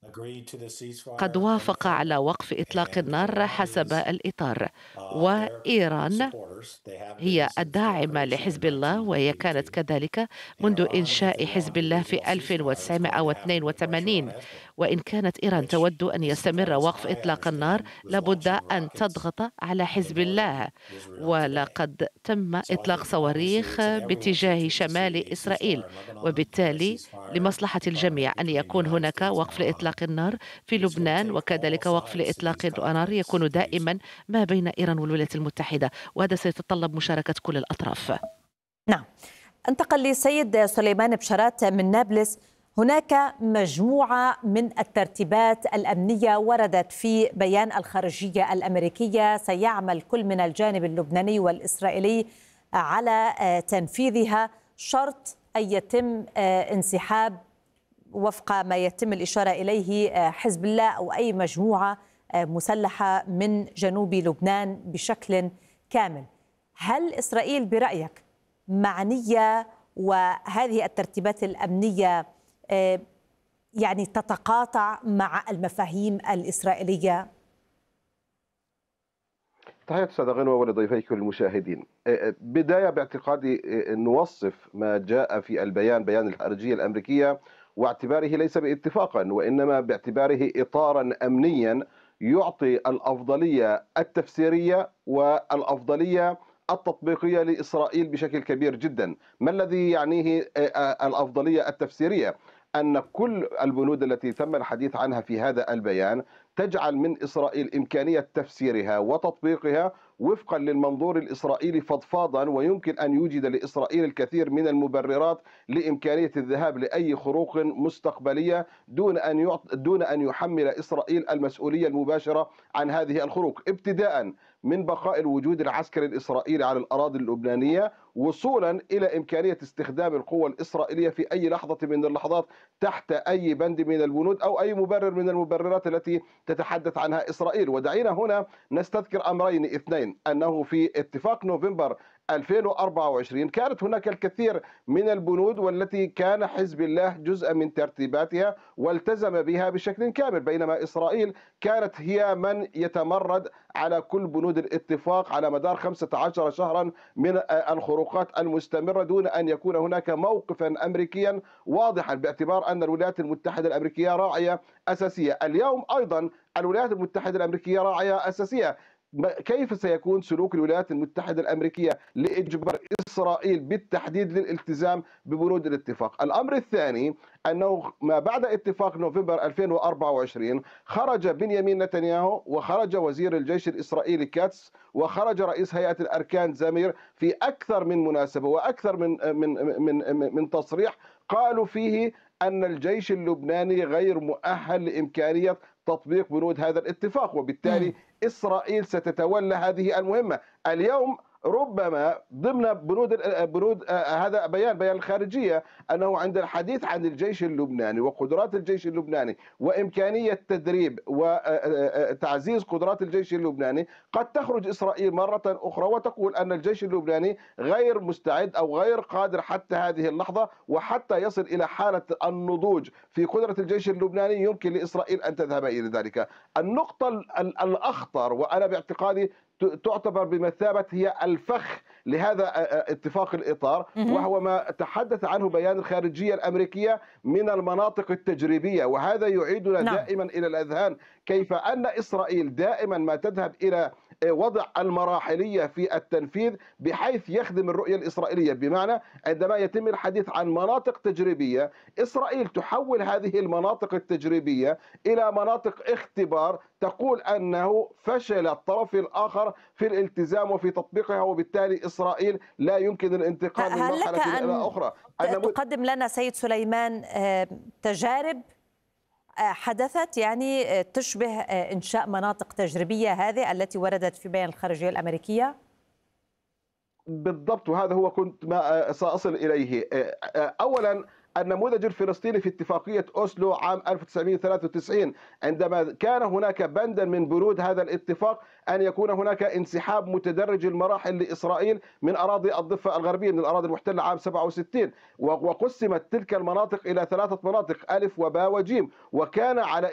قد وافق على وقف إطلاق النار حسب الإطار. وإيران هي الداعمة لحزب الله، وهي كانت كذلك منذ إنشاء حزب الله في 1982. وإن كانت إيران تود أن يستمر وقف إطلاق النار، لابد أن تضغط على حزب الله. ولقد تم إطلاق صواريخ باتجاه شمال إسرائيل، وبالتالي لمصلحة الجميع أن يكون هناك وقف لإطلاق النار في لبنان، وكذلك وقف لإطلاق النار يكون دائما ما بين إيران والولايات المتحدة، وهذا سيتطلب مشاركة كل الأطراف. نعم. انتقل لسيد سليمان بشارات من نابلس. هناك مجموعة من الترتيبات الأمنية وردت في بيان الخارجية الأمريكية، سيعمل كل من الجانب اللبناني والإسرائيلي على تنفيذها، شرط أن يتم انسحاب وفق ما يتم الإشارة إليه حزب الله أو أي مجموعة مسلحة من جنوب لبنان بشكل كامل. هل إسرائيل برأيك معنية وهذه الترتيبات الأمنية يعني تتقاطع مع المفاهيم الإسرائيلية؟ تحية أستاذة غنوة ولضيفيك المشاهدين. بداية باعتقادي نوصف ما جاء في بيان الخارجية الأمريكية واعتباره ليس باتفاقا، وإنما باعتباره إطارا أمنيا يعطي الأفضلية التفسيرية والأفضلية التطبيقية لإسرائيل بشكل كبير جدا. ما الذي يعنيه الأفضلية التفسيرية؟ أن كل البنود التي تم الحديث عنها في هذا البيان تجعل من إسرائيل إمكانية تفسيرها وتطبيقها وفقا للمنظور الإسرائيلي فضفاضا، ويمكن أن يوجد لإسرائيل الكثير من المبررات لإمكانية الذهاب لأي خروق مستقبلية دون أن يحمل إسرائيل المسؤولية المباشرة عن هذه الخروق، ابتداء من بقاء الوجود العسكري الإسرائيلي على الأراضي اللبنانية، وصولا إلى إمكانية استخدام القوى الإسرائيلية في أي لحظة من اللحظات تحت أي بند من البنود أو أي مبرر من المبررات التي تتحدث عنها إسرائيل. ودعينا هنا نستذكر أمرين اثنين: أنه في اتفاق نوفمبر 2024 كانت هناك الكثير من البنود والتي كان حزب الله جزءا من ترتيباتها والتزم بها بشكل كامل، بينما إسرائيل كانت هي من يتمرد على كل بنود الاتفاق على مدار 15 شهرا من الخروقات المستمرة دون أن يكون هناك موقفا أمريكيا واضحا، باعتبار أن الولايات المتحدة الأمريكية راعية أساسية. اليوم أيضا الولايات المتحدة الأمريكية راعية أساسية. كيف سيكون سلوك الولايات المتحدة الأمريكية لإجبار إسرائيل بالتحديد للالتزام ببنود الاتفاق؟ الأمر الثاني أنه ما بعد اتفاق نوفمبر 2024 خرج بنيامين نتنياهو وخرج وزير الجيش الإسرائيلي كاتس وخرج رئيس هيئة الأركان زمير في أكثر من مناسبة وأكثر من تصريح قالوا فيه أن الجيش اللبناني غير مؤهل لإمكانية تطبيق بنود هذا الاتفاق، وبالتالي إسرائيل ستتولى هذه المهمة. اليوم ربما ضمن بنود هذا بيان الخارجية أنه عند الحديث عن الجيش اللبناني وقدرات الجيش اللبناني وإمكانية تدريب وتعزيز قدرات الجيش اللبناني، قد تخرج إسرائيل مرة أخرى وتقول أن الجيش اللبناني غير مستعد أو غير قادر حتى هذه اللحظة، وحتى يصل إلى حالة النضوج في قدرة الجيش اللبناني يمكن لإسرائيل أن تذهب إلى ذلك. النقطة الأخطر وأنا باعتقادي تعتبر بمثابة هي الفخ لهذا اتفاق الإطار، وهو ما تحدث عنه بيان الخارجية الأمريكية من المناطق التجريبية، وهذا يعيدنا دائما إلى الأذهان كيف أن إسرائيل دائما ما تذهب إلى وضع المراحلية في التنفيذ بحيث يخدم الرؤية الإسرائيلية. بمعنى عندما يتم الحديث عن مناطق تجريبية، إسرائيل تحول هذه المناطق التجريبية إلى مناطق اختبار تقول أنه فشل الطرف الآخر في الالتزام وفي تطبيقها، وبالتالي إسرائيل لا يمكن الانتقال من مرحلة إلى أخرى. تقدم لنا سيد سليمان تجارب حدثت يعني تشبه إنشاء مناطق تجريبية هذه التي وردت في بيان الخارجية الأمريكية؟ بالضبط، وهذا هو كنت ما سأصل إليه. أولا النموذج الفلسطيني في اتفاقية أوسلو عام 1993 عندما كان هناك بندا من بنود هذا الاتفاق أن يكون هناك انسحاب متدرج المراحل لإسرائيل من أراضي الضفة الغربية من الأراضي المحتلة عام 67، وقسمت تلك المناطق إلى 3 مناطق ألف وباء وجيم، وكان على